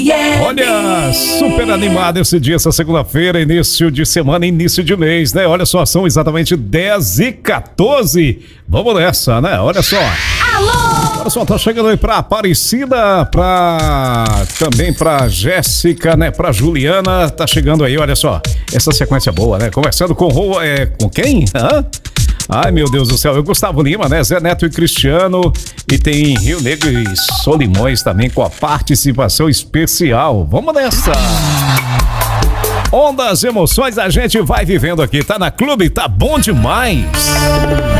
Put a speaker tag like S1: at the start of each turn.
S1: Olha, super animado esse dia, essa segunda-feira, início de semana, início de mês, né? Olha só, são exatamente 10h14. Vamos nessa, né? Olha só. Olha só, tá chegando aí pra Aparecida, também pra Jéssica, né? Pra Juliana, tá chegando aí, olha só. Essa sequência boa, né? Conversando com quem? Hã? Ai, meu Deus do céu, eu Gustavo Lima, né? Zé Neto e Cristiano, e tem Rio Negro e Solimões também com a participação especial. Vamos nessa! Ondas, emoções, a gente vai vivendo aqui, tá na Clube, tá bom demais!